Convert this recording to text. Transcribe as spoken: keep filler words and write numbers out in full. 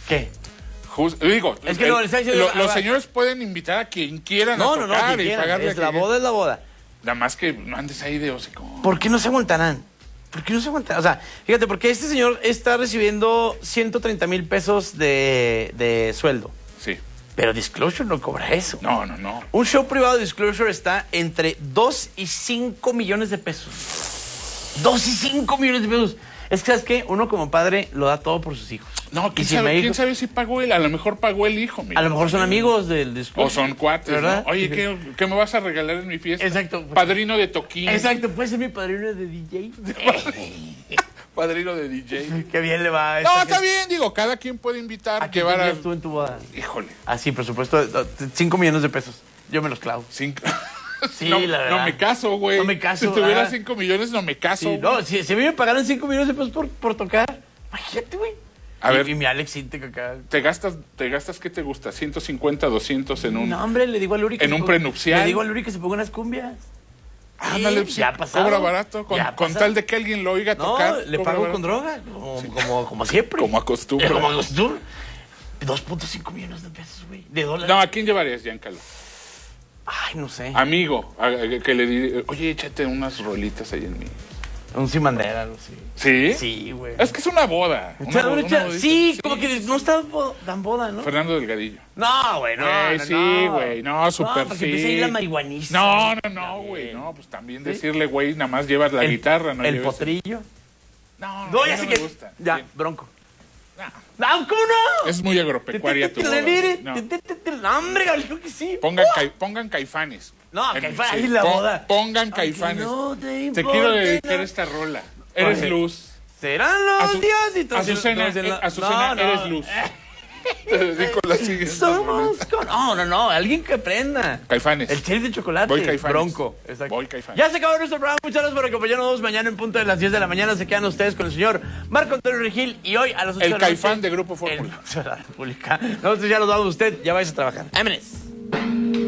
¿Qué? Just, digo, es que el, no, diciendo, lo, los señores pueden invitar a quien quieran no, a tocar no, no, y quieran, pagarle. Es la boda, es la boda. Nada más que no andes ahí de hocico. ¿Por qué no se aguantarán? ¿Por qué no se aguantarán? O sea, fíjate, porque este señor está recibiendo ciento treinta mil pesos de, de sueldo. Sí. Pero Disclosure no cobra eso. No, no, no. Un show privado de Disclosure está entre dos y cinco millones de pesos. dos y cinco millones de pesos. Es que, ¿sabes qué? Uno como padre lo da todo por sus hijos. No, ¿quién, si sabe, dijo, ¿quién sabe si pagó él? A lo mejor pagó el hijo. A lo mejor son amigos del Disclosure. O son cuates, ¿verdad? ¿no? Oye, ¿qué, ¿qué me vas a regalar en mi fiesta? Exacto. Padrino de toquín. Exacto, puede ser mi padrino de D J. Padrino de D J. Qué bien le va a No, está bien, digo, cada quien puede invitar. ¿A qué llevar a... tú en tu boda? Híjole. Ah, sí, por supuesto, cinco millones de pesos. Yo me los clavo. Cinco... Sí, no, la verdad. no me caso, güey. No me caso. Si tuviera ah. cinco millones, no me caso. Sí, no, si, si a mí me pagaran cinco millones de pesos por, por tocar, imagínate, güey. A y, ver. Y mi Alex Intec acá. ¿Te gastas, te gastas qué te gusta? ¿ciento cincuenta, doscientos en un... No, hombre, le digo a Luri que en se un ponga- prenupcial? Le digo a Luri que se ponga unas cumbias. Ándale, Sí, sí, ya ha pasado. cobra barato, con, Ya ha con pasado. tal de que alguien lo oiga No, tocar. le cobra pago barato. con droga, como, como, como siempre. Como acostumbra. Como acostumbra. dos punto cinco millones de pesos, güey. De dólares. No, ¿a quién llevarías, Giancarlo? Ay, no sé. Amigo, a- a- que le diré, oye, échate unas rolitas ahí en mí. Un sin bandera, algo así. ¿Sí? Sí, güey. Es que es una boda. O Una sea, boda, ahorita- una bodita. sí, como que no está bo- tan boda, ¿no? Fernando Delgadillo. No, güey, no, Güey, no, sí, no. güey, no, súper porque sí. empieza ahí la marihuaniza. No, no, no, güey, no, pues también decirle, güey, nada más llevas la El- guitarra, ¿no? El lleves- potrillo. No, no, No, a mí ya no sé me que. gusta. Ya, Sí. bronco. No, No, ¿cómo no? es muy agropecuaria tu boda. No. No, hombre, Gabriel, creo que sí. Pongan, cai- pongan caifanes. No, En- Caifanes, sí, ahí la pon- boda. Pongan Aunque caifanes. no te Te importe, quiero dedicar no. esta rola. Eres Oye, luz. Serán los Azu- diositos. Azucena, los de la- eh, Azucena, No, no. eres luz. Te dedico la siguiente. Somos con... No, no, no, alguien que aprenda. Caifanes. El cherry de chocolate. Voy Caifanes. Bronco. Exacto. Voy Caifanes. Ya se acabó nuestro programa. Muchas gracias por acompañarnos. Mañana en punto de las diez de la mañana se quedan ustedes con el señor Marco Antonio Regil. Y hoy a las ocho El de la Caifán noche, de Grupo Fórmula. el Museo de la República. Nosotros ya los damos. Usted ya vais a trabajar. ¡Vámonos!